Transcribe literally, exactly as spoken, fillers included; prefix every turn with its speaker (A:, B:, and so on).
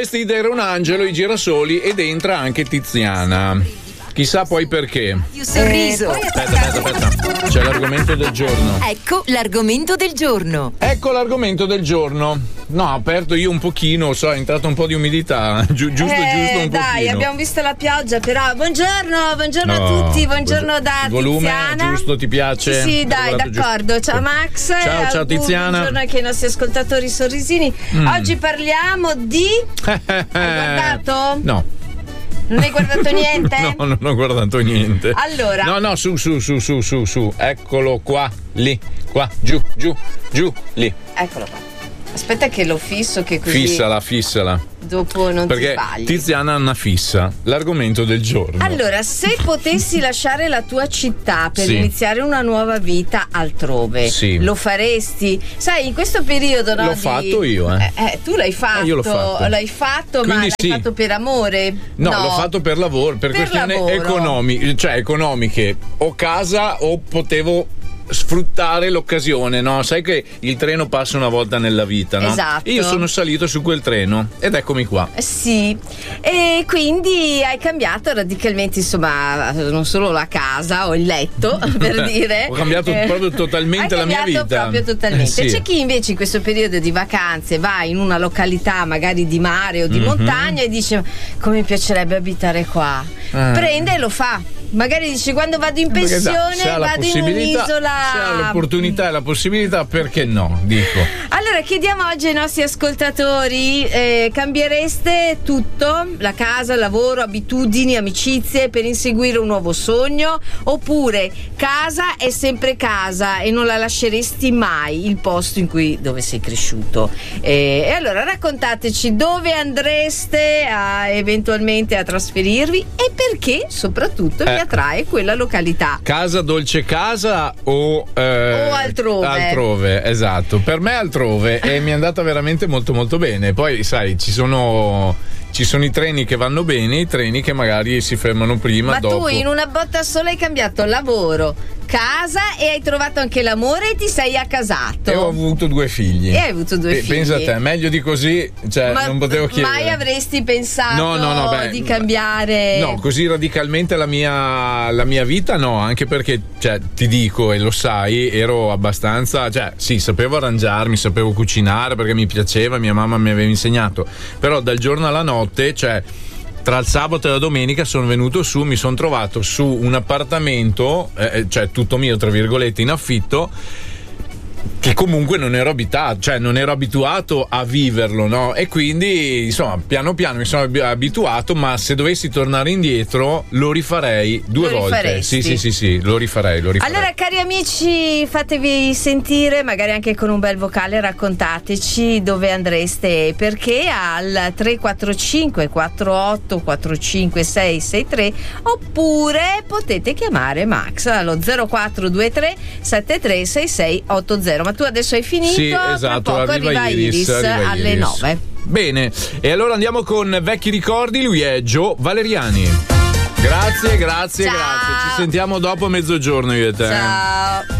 A: vestita era un angelo, i girasoli, ed entra anche Tiziana. Chissà poi perché.
B: Sorriso.
A: Aspetta, aspetta, aspetta. C'è l'argomento del giorno.
B: Ecco l'argomento del giorno.
A: Ecco l'argomento del giorno. No, ho aperto io un pochino, so, è entrata un po' di umidità. Gi- giusto,
C: eh,
A: giusto un
C: dai,
A: pochino.
C: abbiamo visto la pioggia, però. Buongiorno, buongiorno
A: No,
C: a tutti, buongiorno da
A: il volume
C: Tiziana.
A: giusto, ti piace?
C: Sì, sì, dai,
A: Hai
C: d'accordo.
A: giusto.
C: Ciao Max.
A: Ciao, ciao Tiziana.
C: Buongiorno anche ai nostri ascoltatori sorrisini.
A: Mm.
C: Oggi parliamo di. Hai guardato?
A: No.
C: Non hai guardato niente?
A: No, non ho guardato niente.
C: Allora.
A: No, no, su, su, su, su, su, su. Eccolo qua, lì, qua, giù, giù, giù, lì.
C: Eccolo qua. Aspetta che lo fisso, che così.
A: Fissala, fissala.
C: Dopo non
A: Perché
C: ti sbagli.
A: Tiziana ha una fissa. L'argomento del giorno.
C: Allora, se potessi lasciare la tua città per
A: Sì.
C: iniziare una nuova vita altrove,
A: Sì.
C: lo faresti? Sai, in questo periodo, no?
A: L'ho
C: di-
A: fatto io, eh.
C: Eh, eh, tu l'hai fatto,
A: Eh, io l'ho fatto.
C: l'hai fatto, ma
A: Quindi
C: l'hai
A: sì.
C: fatto per amore?
A: No, l'ho fatto per lavoro, per,
C: Per
A: questioni
C: lavoro.
A: economiche, cioè economiche. O casa o potevo sfruttare l'occasione, no? Sai che il treno passa una volta nella vita, no?
C: Esatto.
A: E io sono salito su quel treno ed eccomi qua.
C: Eh, Sì, e quindi hai cambiato radicalmente, insomma, non solo la casa o il letto, per dire.
A: Ho cambiato proprio totalmente
C: Hai
A: la mia
C: cambiato
A: vita.
C: proprio totalmente.
A: Eh, sì.
C: C'è chi invece in questo periodo di vacanze va in una località magari di mare o di
A: Mhm.
C: montagna e dice: come mi piacerebbe abitare qua.
A: Ah.
C: Prende e lo fa. Magari dice: quando vado in
A: Perché, dai,
C: pensione
A: se ha la
C: vado in
A: possibilità,
C: un'isola.
A: se ha l'opportunità e la possibilità, perché no? Dico.
C: Allora chiediamo oggi ai nostri ascoltatori: eh, cambiereste tutto, la casa, il lavoro, abitudini, amicizie per inseguire un nuovo sogno, oppure casa è sempre casa e non la lasceresti mai il posto in cui dove sei cresciuto? Eh, e allora raccontateci dove andreste a, eventualmente a trasferirvi e perché soprattutto vi
A: Eh.
C: attrae quella località.
A: Casa, dolce casa o, eh,
C: O altrove.
A: Altrove, esatto. Per me altrove e mi è andata veramente molto molto bene. Poi sai, ci sono ci sono i treni che vanno bene, i treni che magari si fermano prima,
C: Ma
A: dopo.
C: tu in una botta sola hai cambiato lavoro, casa e hai trovato anche l'amore e ti sei accasato.
A: E ho avuto due figli.
C: E hai avuto due
A: E
C: figli.
A: pensa a te, meglio di così, cioè
C: Ma
A: non potevo chiedere.
C: mai avresti pensato
A: No, no, no, beh,
C: di cambiare?
A: No, così radicalmente la mia, la mia vita no, anche perché, cioè, ti dico e lo sai, ero abbastanza, cioè, sì, sapevo arrangiarmi, sapevo cucinare perché mi piaceva, mia mamma mi aveva insegnato, però dal giorno alla notte, cioè, tra il sabato e la domenica sono venuto su, mi sono trovato su un appartamento, eh, cioè tutto mio, tra virgolette, in affitto, che comunque non ero abitato, cioè non ero abituato a viverlo, no? E quindi, insomma, piano piano mi sono ab- abituato, ma se dovessi tornare indietro lo rifarei due
C: Lo
A: volte.
C: rifaresti?
A: Sì, sì, sì, sì, lo rifarei, lo rifarei.
C: Allora, cari amici, fatevi sentire, magari anche con un bel vocale, raccontateci dove andreste e perché al tre quattro cinque quattro otto quattro cinque sei sei tre, oppure potete chiamare Max allo zero quattro due tre sette tre sei sei otto zero. Ma tu adesso hai finito?
A: Sì,
C: Tra
A: esatto,
C: poco
A: arriva
C: arriva
A: Iris,
C: Iris,
A: arriva
C: alle
A: Iris.
C: nove.
A: Bene, e allora andiamo con vecchi ricordi, lui è Gio Valeriani. Grazie, grazie,
C: Ciao.
A: grazie. Ci sentiamo dopo mezzogiorno io e te.
C: Ciao.